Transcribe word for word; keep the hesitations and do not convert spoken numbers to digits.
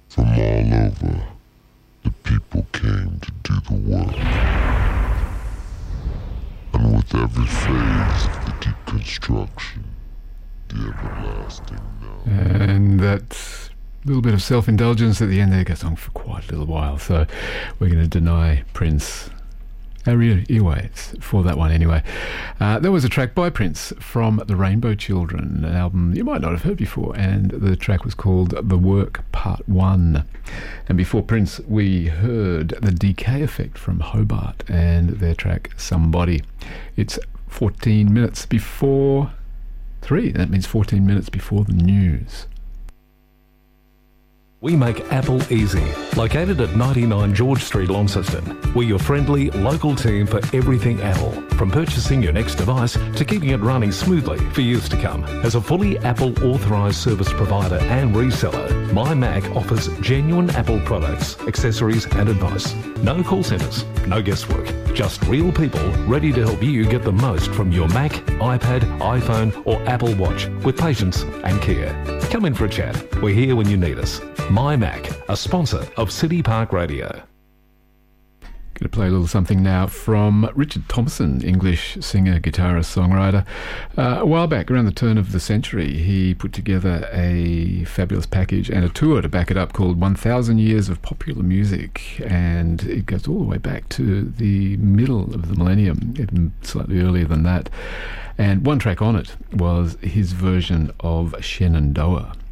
From all over, the people came to do the work. And with every phase of the deconstruction, the everlasting now. And that little bit of self-indulgence at the end there goes on for quite a little while. So we're going to deny Prince our earwaves for that one anyway. Uh, there was a track by Prince from the Rainbow Children, an album you might not have heard before, and the track was called The Work Part One. And before Prince, we heard the Decay Effect from Hobart and their track Somebody. It's fourteen minutes before three. That means fourteen minutes before the news. We make Apple easy. Located at ninety-nine George Street, Launceston, we're your friendly, local team for everything Apple. From purchasing your next device to keeping it running smoothly for years to come. As a fully Apple authorised service provider and reseller, My Mac offers genuine Apple products, accessories and advice. No call centres, no guesswork. Just real people ready to help you get the most from your Mac, iPad, iPhone or Apple Watch with patience and care. Come in for a chat. We're here when you need us. My Mac, a sponsor of City Park Radio. Going to play a little something now from Richard Thompson, English singer, guitarist, songwriter. Uh, a while back, around the turn of the century, he put together a fabulous package and a tour to back it up called one thousand Years of Popular Music, and it goes all the way back to the middle of the millennium, even slightly earlier than that. And one track on it was his version of Shenandoah.